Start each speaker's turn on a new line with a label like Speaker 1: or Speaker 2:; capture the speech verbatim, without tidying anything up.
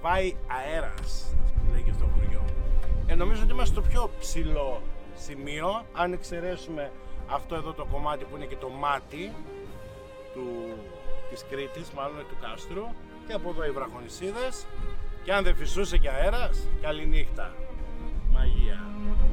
Speaker 1: βάει αέρας, που λέει και στο χωριό. Ε, νομίζω ότι είμαστε στο πιο ψηλό σημείο, αν εξαιρέσουμε αυτό εδώ το κομμάτι που είναι και το μάτι του, της Κρήτης, μάλλον του κάστρου, και από εδώ οι βραχονησίδες, και αν δεν φυσούσε και αέρας, καληνύχτα, μαγεία.